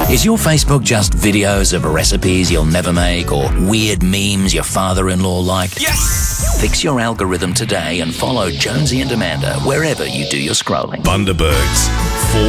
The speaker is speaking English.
Is your Facebook just videos of recipes you'll never make or weird memes your father-in-law liked? Yes! Fix your algorithm today and follow Jonesy and Amanda wherever you do your scrolling. Bundaberg's 4